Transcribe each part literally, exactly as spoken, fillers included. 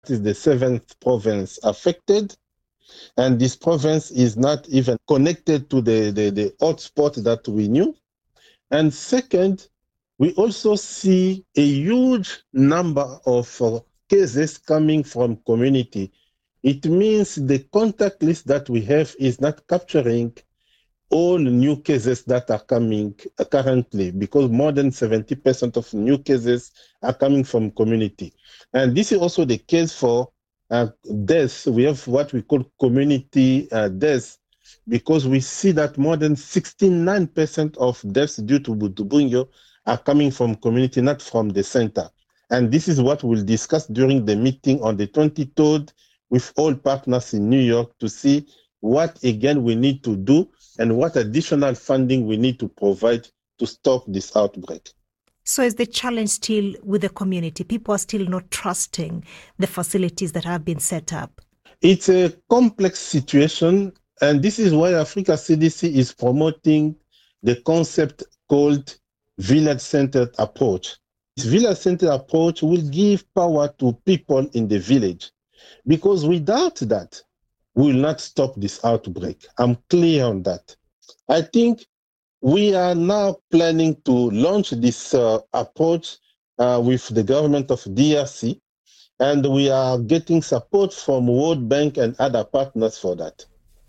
is the seventh province affected. And this province is not even connected to the, the, the hotspot that we knew. And second, we also see a huge number of uh, cases coming from community. It means the contact list that we have is not capturing all new cases that are coming currently, because more than seventy percent of new cases are coming from community. And this is also the case for uh, deaths. We have what we call community uh, deaths, because we see that more than sixty-nine percent of deaths due to Bundibugyo are coming from community, not from the center. And this is what we'll discuss during the meeting on the twenty-third with all partners in New York to see what, again, we need to do and what additional funding we need to provide to stop this outbreak. So is the challenge still with the community? People are still not trusting the facilities that have been set up? It's a complex situation, and this is why Africa C D C is promoting the concept called village-centered approach. This village-centered approach will give power to people in the village, because without that, we will not stop this outbreak. I'm clear on that. I think we are now planning to launch this uh, approach uh, with the government of D R C, and we are getting support from World Bank and other partners for that.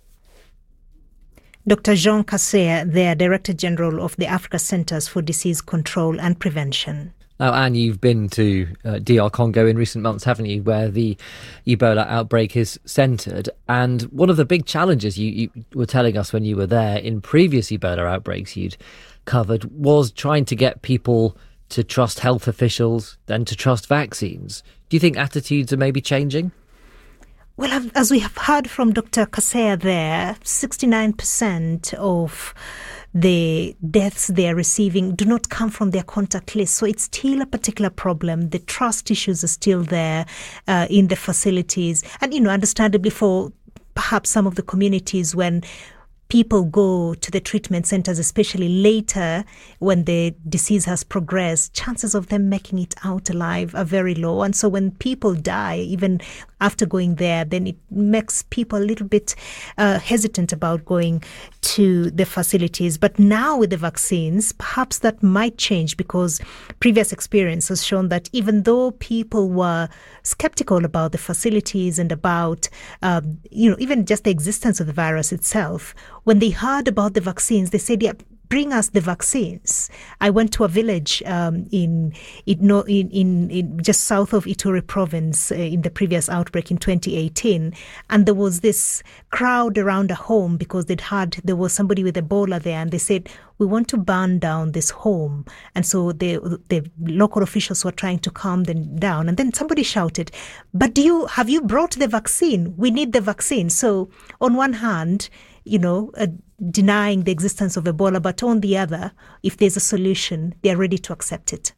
Doctor Jean Kaseya, the Director General of the Africa Centers for Disease Control and Prevention. Now, Anne, you've been to uh, D R Congo in recent months, haven't you, where the Ebola outbreak is centred. And one of the big challenges you, you were telling us when you were there in previous Ebola outbreaks you'd covered was trying to get people to trust health officials and to trust vaccines. Do you think attitudes are maybe changing? Well, as we have heard from Doctor Kaseya there, sixty-nine percent of the deaths they are receiving do not come from their contact list. So it's still a particular problem. The trust issues are still there uh, in the facilities. And, you know, understandably for perhaps some of the communities, when people go to the treatment centers, especially later when the disease has progressed, chances of them making it out alive are very low. And so when people die, even after going there, then it makes people a little bit uh, hesitant about going to the facilities. But now with the vaccines, perhaps that might change, because previous experience has shown that even though people were skeptical about the facilities and about, um, you know, even just the existence of the virus itself, when they heard about the vaccines, they said, yeah, bring us the vaccines. I went to a village um, in, in, in, in just south of Ituri province uh, in the previous outbreak in twenty eighteen. And there was this crowd around a home because they'd heard there was somebody with Ebola there. And they said, we want to burn down this home. And so the, the local officials were trying to calm them down. And then somebody shouted, but do you have you brought the vaccine? We need the vaccine. So on one hand, you know, uh, denying the existence of Ebola, but on the other, if there's a solution, they're ready to accept it.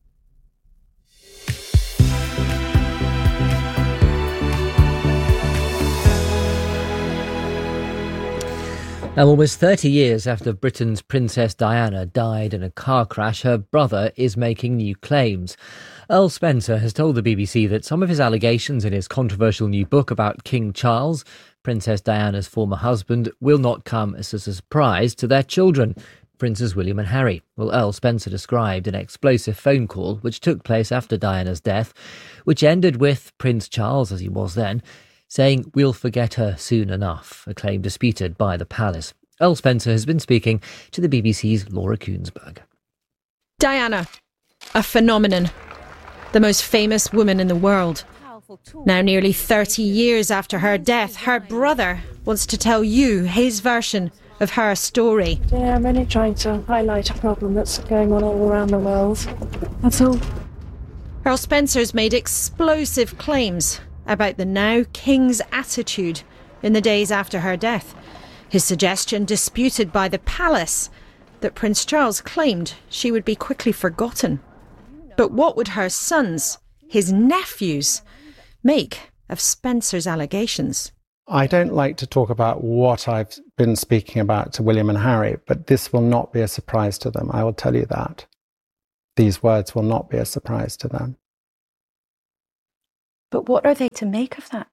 Now, almost thirty years after Britain's Princess Diana died in a car crash, her brother is making new claims. Earl Spencer has told the B B C that some of his allegations in his controversial new book about King Charles, Princess Diana's former husband, will not come as a surprise to their children, Princes William and Harry. Well, Earl Spencer described an explosive phone call which took place after Diana's death, which ended with Prince Charles, as he was then, saying, "We'll forget her soon enough," a claim disputed by the palace. Earl Spencer has been speaking to the B B C's Laura Koonsberg. Diana, a phenomenon, the most famous woman in the world. Now, nearly thirty years after her death, her brother wants to tell you his version of her story. Yeah, I'm only trying to highlight a problem that's going on all around the world. That's all. Earl Spencer's made explosive claims about the now King's attitude in the days after her death. His suggestion disputed by the palace that Prince Charles claimed she would be quickly forgotten. But what would her sons, his nephews, make of Spencer's allegations? I don't like to talk about what I've been speaking about to William and Harry, but this will not be a surprise to them. I will tell you that. These words will not be a surprise to them. But what are they to make of that?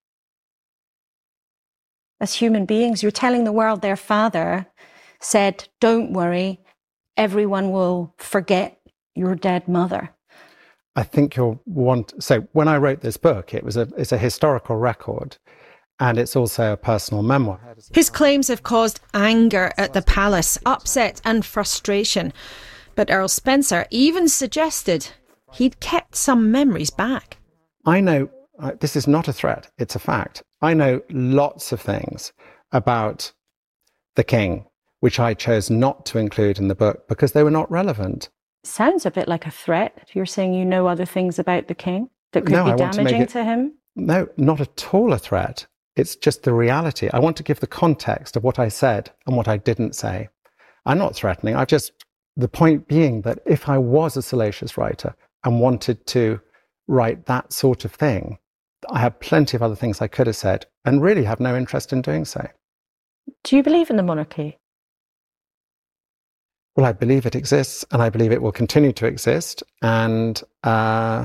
As human beings, you're telling the world their father said, don't worry, everyone will forget your dead mother. I think you'll want... So when I wrote this book, it was a it's a historical record, and it's also a personal memoir. His claims have caused anger at the palace, upset and frustration. But Earl Spencer even suggested he'd kept some memories back. I know, uh, this is not a threat, it's a fact. I know lots of things about the king, which I chose not to include in the book because they were not relevant. Sounds a bit like a threat. You're saying you know other things about the king that could no, be I want damaging to, make it, to him? No, not at all a threat. It's just the reality. I want to give the context of what I said and what I didn't say. I'm not threatening. I just, the point being that if I was a salacious writer and wanted to write that sort of thing, I have plenty of other things I could have said and really have no interest in doing so. Do you believe in the monarchy? Well, I believe it exists and I believe it will continue to exist. And uh,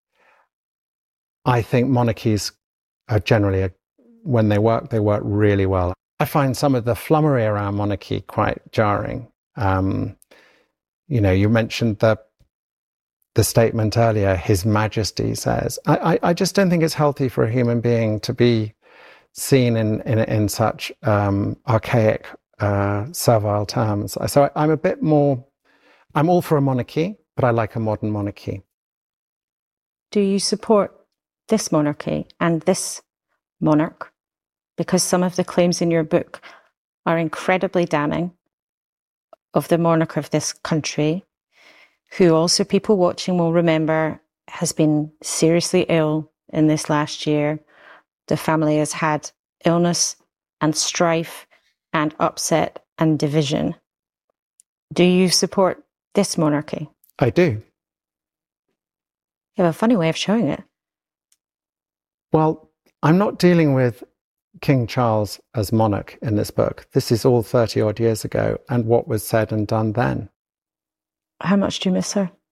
I think monarchies are generally, a, when they work, they work really well. I find some of the flummery around monarchy quite jarring. Um, you know, you mentioned the the statement earlier, His Majesty says. I, I, I just don't think it's healthy for a human being to be seen in, in, in such um, archaic, uh, servile terms. So I, I'm a bit more, I'm all for a monarchy, but I like a modern monarchy. Do you support this monarchy and this monarch? Because some of the claims in your book are incredibly damning of the monarch of this country, who also people watching will remember has been seriously ill in this last year. The family has had illness and strife and upset and division. Do you support this monarchy? I do. You have a funny way of showing it. Well, I'm not dealing with King Charles as monarch in this book. This is all thirty odd years ago and what was said and done then. How much do you miss her?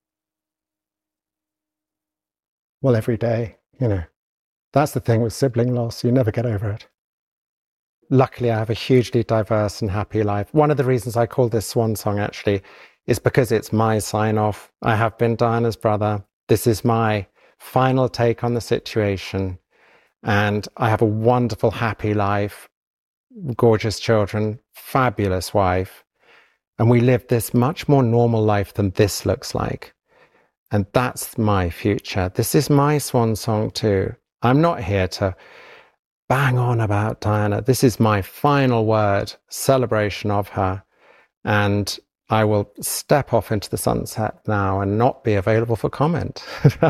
Well, every day, you know. That's the thing with sibling loss. You never get over it. Luckily, I have a hugely diverse and happy life. One of the reasons I call this Swan Song, actually, is because it's my sign-off. I have been Diana's brother. This is my final take on the situation. And I have a wonderful, happy life, gorgeous children, fabulous wife. And we live this much more normal life than this looks like. And that's my future. This is my swan song too. I'm not here to bang on about Diana. This is my final word, celebration of her. And I will step off into the sunset now and not be available for comment.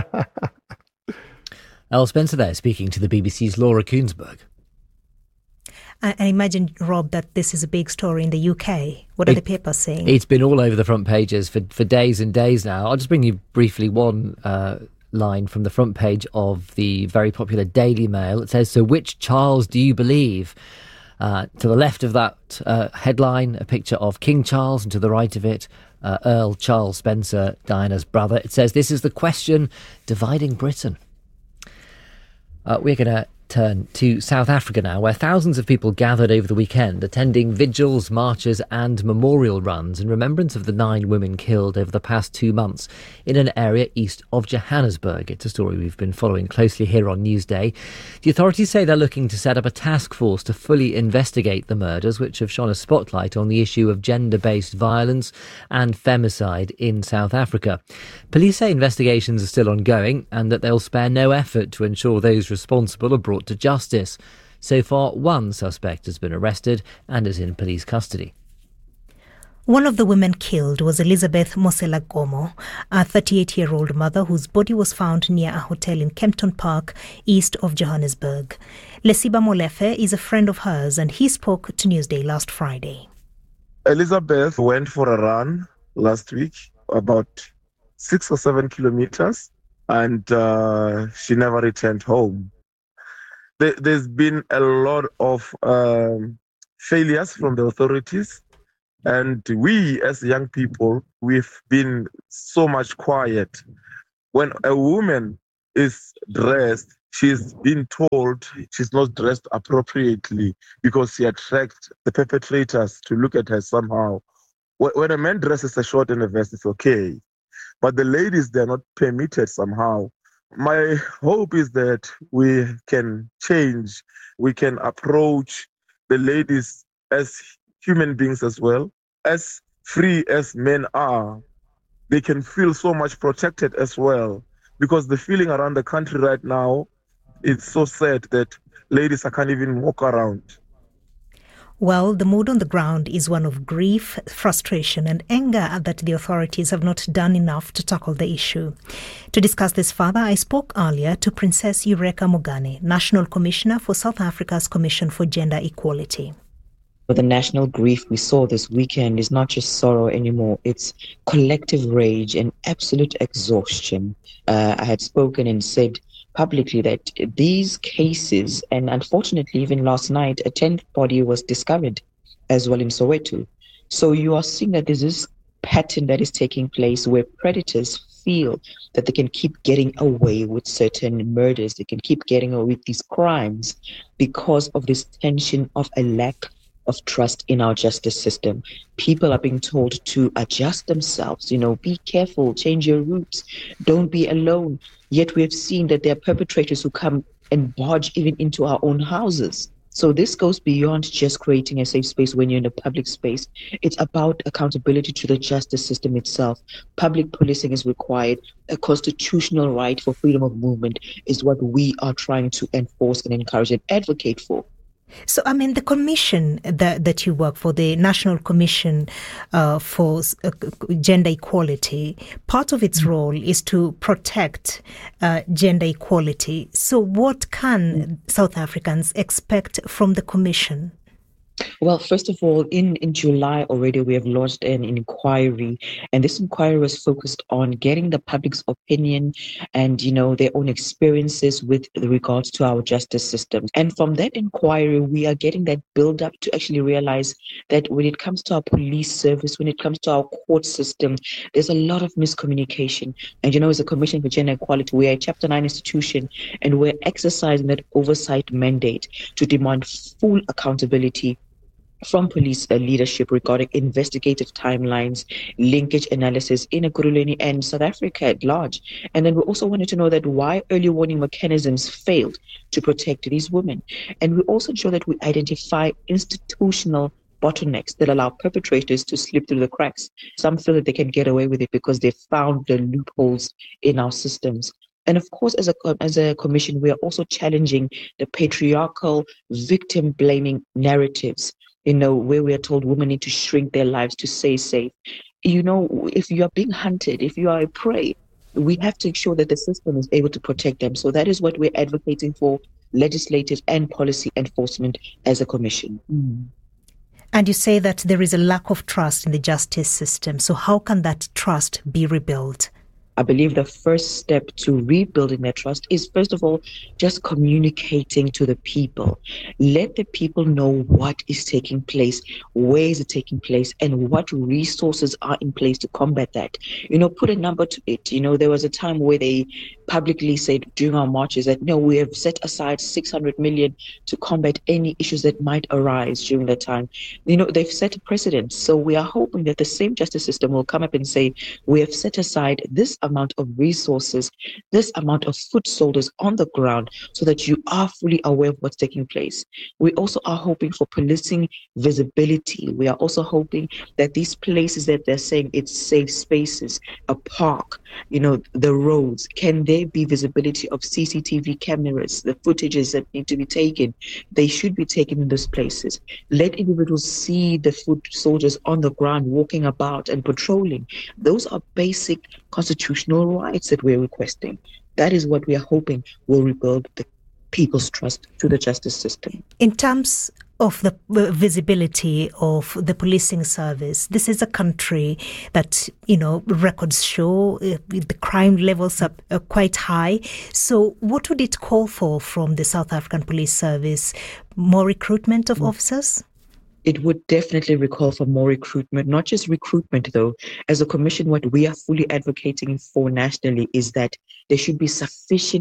Earl Spencer there speaking to the B B C's Laura Kuenssberg. I imagine, Rob, that this is a big story in the U K. What are it, the papers saying? It's been all over the front pages for, for days and days now. I'll just bring you briefly one uh, line from the front page of the very popular Daily Mail. It says, "So which Charles do you believe?" Uh, to the left of that uh, headline, a picture of King Charles, and to the right of it, uh, Earl Charles Spencer, Diana's brother. It says, "This is the question dividing Britain." Uh, we're going to turn to South Africa now, where thousands of people gathered over the weekend attending vigils, marches and memorial runs in remembrance of the nine women killed over the past two months in an area east of Johannesburg. It's a story we've been following closely here on Newsday. The authorities say they're looking to set up a task force to fully investigate the murders, which have shone a spotlight on the issue of gender-based violence and femicide in South Africa. Police say investigations are still ongoing and that they'll spare no effort to ensure those responsible are brought to justice. So far, one suspect has been arrested and is in police custody. One of the women killed was Elizabeth Mosela Gomo, a thirty-eight-year-old mother whose body was found near a hotel in Kempton Park, east of Johannesburg. Lesiba Molefe is a friend of hers and he spoke to Newsday last Friday. Elizabeth went for a run last week, about six or seven kilometers, and uh, she never returned home. There's been a lot of um, failures from the authorities, and we as young people, we've been so much quiet. When a woman is dressed she's been told she's not dressed appropriately because she attracts the perpetrators to look at her somehow. When a man dresses a short and a vest, it's okay. But the ladies, they're not permitted somehow. My hope is that we can change. We can approach the ladies as human beings as well. As free as men are, they can feel so much protected as well. Because the feeling around the country right now, it's so sad that ladies can't even walk around. Well, the mood on the ground is one of grief, frustration and anger that the authorities have not done enough to tackle the issue. To discuss this further, I spoke earlier to Princess Eureka Mogane, National Commissioner for South Africa's Commission for Gender Equality. The national grief we saw this weekend is not just sorrow anymore. It's collective rage and absolute exhaustion. Uh, I had spoken and said publicly that these cases, and unfortunately even last night, a tenth body was discovered as well in Soweto. So you are seeing that there's this pattern that is taking place where predators feel that they can keep getting away with certain murders, they can keep getting away with these crimes because of this tension of a lack of trust in our justice system. People are being told to adjust themselves, you know, be careful, change your routes, don't be alone. Yet we have seen that there are perpetrators who come and barge even into our own houses. So this goes beyond just creating a safe space when you're in a public space. It's about accountability to the justice system itself. Public policing is required. A constitutional right for freedom of movement is what we are trying to enforce and encourage and advocate for. So, I mean, the commission that, that you work for, the National Commission uh, for uh, Gender Equality, part of its role is to protect uh, gender equality. So what can South Africans expect from the commission? Well, first of all, in, in July already, we have launched an inquiry, and this inquiry was focused on getting the public's opinion and, you know, their own experiences with regards to our justice system. And from that inquiry, we are getting that build up to actually realize that when it comes to our police service, when it comes to our court system, there's a lot of miscommunication. And, you know, as a Commission for Gender Equality, we are a Chapter nine institution, and we're exercising that oversight mandate to demand full accountability from police uh, leadership regarding investigative timelines, linkage analysis in Ekurhuleni and South Africa at large. And then we also wanted to know that why early warning mechanisms failed to protect these women. And we also ensure that we identify institutional bottlenecks that allow perpetrators to slip through the cracks. Some feel that they can get away with it because they found the loopholes in our systems. And of course, as a as a commission, we are also challenging the patriarchal victim-blaming narratives, you know, where we are told women need to shrink their lives to stay safe. You know, if you are being hunted, if you are a prey, we have to ensure that the system is able to protect them. So that is what we're advocating for, legislative and policy enforcement as a commission. Mm. And you say that there is a lack of trust in the justice system. So how can that trust be rebuilt? I believe the first step to rebuilding that trust is, first of all, just communicating to the people. Let the people know what is taking place, where is it taking place, and what resources are in place to combat that. You know, put a number to it. You know, there was a time where they publicly said during our marches that, no, we have set aside six hundred million to combat any issues that might arise during that time. You know, they've set a precedent. So we are hoping that the same justice system will come up and say, we have set aside this amount of resources, this amount of foot soldiers on the ground, so that you are fully aware of what's taking place. We also are hoping for policing visibility. We are also hoping that these places that they're saying it's safe spaces, a park, you know, the roads, can there be visibility of C C T V cameras, the footages that need to be taken? They should be taken in those places. Let individuals see the foot soldiers on the ground walking about and patrolling. Those are basic constitutional rights that we're requesting. That is what we are hoping will rebuild the people's trust to the justice system. In terms of the visibility of the policing service, this is a country that, you know, records show uh, the crime levels are, are quite high. So what would it call for from the South African Police Service? More recruitment of mm. officers? It would definitely recall for more recruitment, not just recruitment though. As a commission, what we are fully advocating for nationally is that there should be sufficient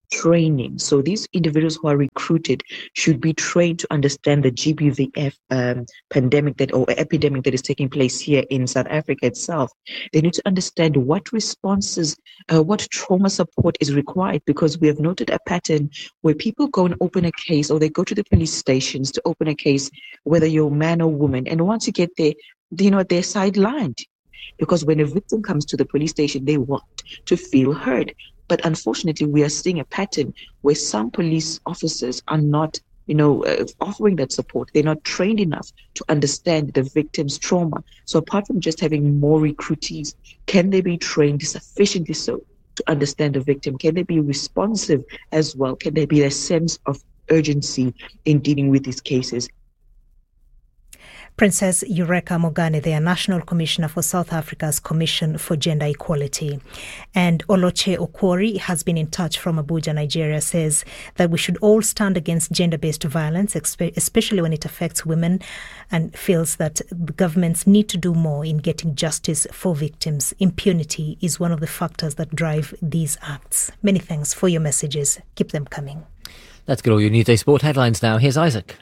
training. So these individuals who are recruited should be trained to understand the G B V F um, pandemic that or epidemic that is taking place here in South Africa itself. They need to understand what responses, uh, what trauma support is required, because we have noted a pattern where people go and open a case, or they go to the police stations to open a case, whether you're man or woman, and once you get there, you know, they're sidelined. Because when a victim comes to the police station, they want to feel heard. But unfortunately, we are seeing a pattern where some police officers are not, you know, uh, offering that support. They're not trained enough to understand the victim's trauma. So apart from just having more recruitees, can they be trained sufficiently so to understand the victim? Can they be responsive as well? Can there be a sense of urgency in dealing with these cases? Princess Eureka Mogane, the National Commissioner for South Africa's Commission for Gender Equality. And Oloche Okwori has been in touch from Abuja, Nigeria, says that we should all stand against gender-based violence, especially when it affects women, and feels that governments need to do more in getting justice for victims. Impunity is one of the factors that drive these acts. Many thanks for your messages. Keep them coming. Let's get all your Newsday Sport headlines now. Here's Isaac.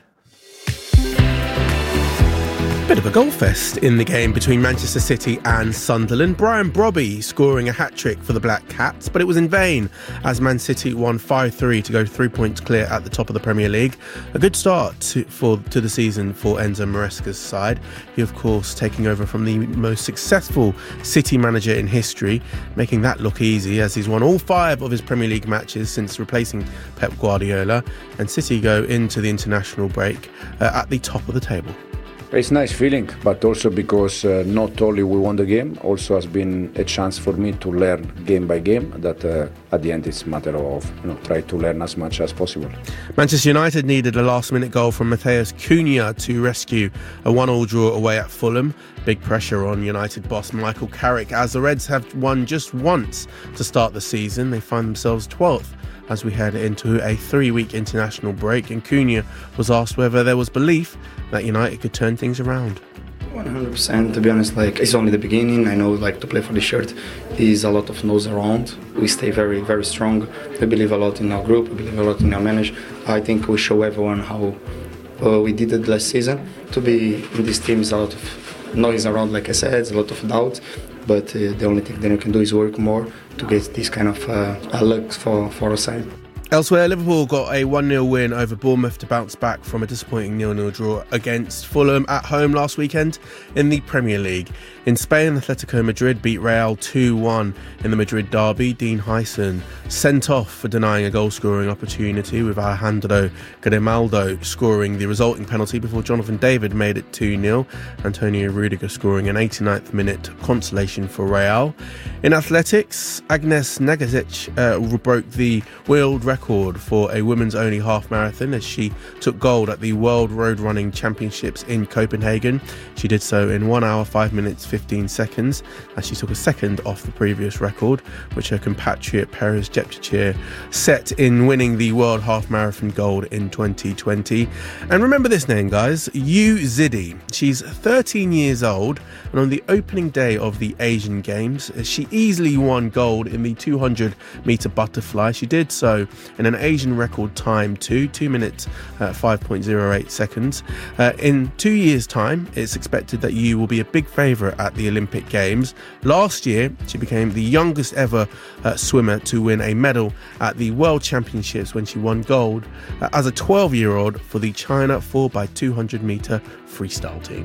Bit of a goal fest in the game between Manchester City and Sunderland. Brian Brobby scoring a hat-trick for the Black Cats, but it was in vain as Man City won five three to go three points clear at the top of the Premier League. A good start to, for, to the season for Enzo Maresca's side. He, of course, taking over from the most successful City manager in history, making that look easy as he's won all five of his Premier League matches since replacing Pep Guardiola. And City go into the international break uh, at the top of the table. It's a nice feeling, but also because uh, not only we won the game, also has been a chance for me to learn game by game, that uh, at the end it's a matter of, you know, try to learn as much as possible. Manchester United needed a last-minute goal from Matheus Cunha to rescue a one-all draw away at Fulham. Big pressure on United boss Michael Carrick, as the Reds have won just once to start the season. They find themselves twelfth as we head into a three-week international break, and Cunha was asked whether there was belief that United could turn things around. one hundred percent, to be honest. Like, it's only the beginning. I know, like, to play for the shirt is a lot of no's around. We stay very, very strong. We believe a lot in our group. We believe a lot in our manager. I think we show everyone how uh, we did it last season. To be in this team is a lot of noise around, like I said, it's a lot of doubt. But uh, the only thing that you can do is work more to get this kind of uh, luck for, for our side. Elsewhere, Liverpool got a one nil win over Bournemouth to bounce back from a disappointing nil nil draw against Fulham at home last weekend in the Premier League. In Spain, Atletico Madrid beat Real two one in the Madrid derby. Dean Huyson sent off for denying a goal-scoring opportunity, with Alejandro Grimaldo scoring the resulting penalty before Jonathan David made it two nil. Antonio Rudiger scoring an eighty-ninth minute consolation for Real. In athletics, Agnes Nagazic uh, broke the world record for a women's-only half marathon as she took gold at the World Road Running Championships in Copenhagen. She did so in one hour, five minutes, fifteen seconds, as she took a second off the previous record, which her compatriot Peres Jepchirchir set in winning the World Half Marathon gold in twenty twenty. And remember this name, guys, Yu Zidi. She's thirteen years old, and on the opening day of the Asian Games, she easily won gold in the two hundred metre butterfly. She did so in an Asian record time too, two minutes, uh, five point oh eight seconds. Uh, in two years' time, it's expected that Yu will be a big favourite at the Olympic Games. Last year, she became the youngest ever uh, swimmer to win a medal at the World Championships when she won gold uh, as a twelve-year-old for the China four by two hundred metre freestyle team.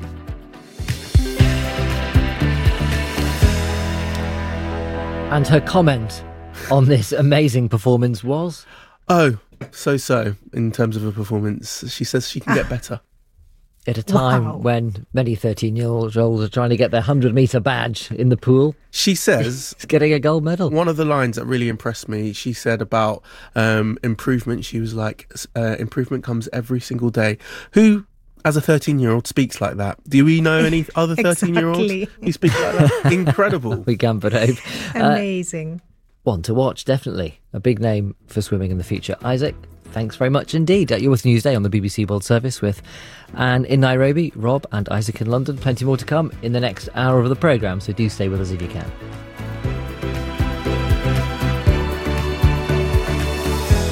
And her comment on this amazing performance was? Oh, so-so in terms of her performance. She says she can get better. At a time Wow. when many thirteen-year-olds are trying to get their one hundred metre badge in the pool. She says... It's getting a gold medal. One of the lines that really impressed me, she said about um, improvement. She was like, uh, improvement comes every single day. Who, as a thirteen-year-old, speaks like that? Do we know any other thirteen-year-olds Exactly. who speak like that? Incredible. We can but hope. Uh, Amazing. one to watch, definitely. A big name for swimming in the future. Isaac, thanks very much indeed. You're with Newsday on the B B C World Service with Anne in Nairobi, Rob and Isaac in London. Plenty more to come in the next hour of the programme, so do stay with us if you can.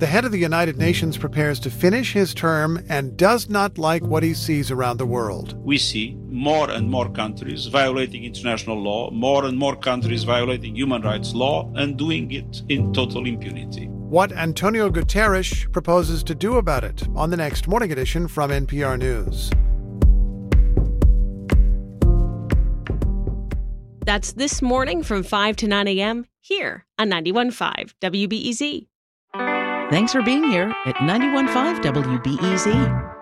The head of the United Nations prepares to finish his term and does not like what he sees around the world. We see more and more countries violating international law, more and more countries violating human rights law, and doing it in total impunity. What Antonio Guterres proposes to do about it on the next Morning Edition from N P R News. That's This Morning from five to nine a.m. here on ninety-one point five W B E Z. Thanks for being here at ninety-one point five W B E Z.